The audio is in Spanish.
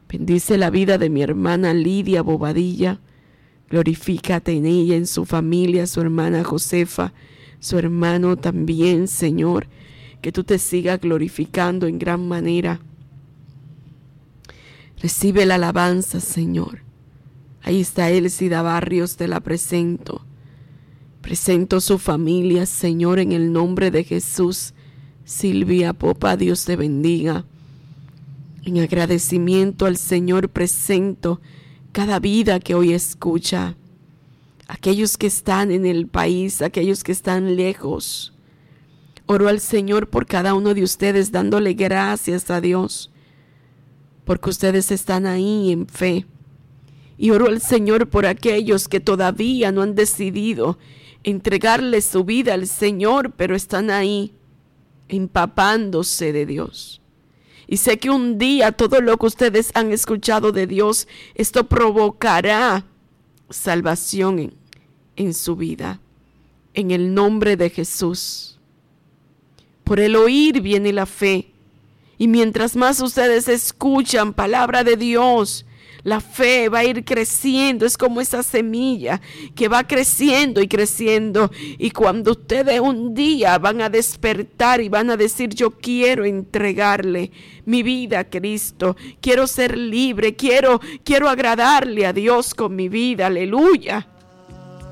Bendice la vida de mi hermana Lidia Bobadilla. Glorifícate en ella, en su familia, su hermana Josefa, su hermano también, Señor. Que tú te sigas glorificando en gran manera. Recibe la alabanza, Señor. Ahí está Elsida Barrios, te la presento. Presento su familia, Señor, en el nombre de Jesús. Silvia Popa, Dios te bendiga. En agradecimiento al Señor presento cada vida que hoy escucha. Aquellos que están en el país, aquellos que están lejos. Oro al Señor por cada uno de ustedes, dándole gracias a Dios, porque ustedes están ahí en fe. Y oro al Señor por aquellos que todavía no han decidido entregarle su vida al Señor, pero están ahí empapándose de Dios. Y sé que un día todo lo que ustedes han escuchado de Dios, esto provocará salvación en su vida. En el nombre de Jesús. Por el oír viene la fe. Y mientras más ustedes escuchan palabra de Dios, la fe va a ir creciendo. Es como esa semilla que va creciendo y creciendo. Y cuando ustedes un día van a despertar y van a decir: yo quiero entregarle mi vida a Cristo. Quiero ser libre. Quiero agradarle a Dios con mi vida. Aleluya.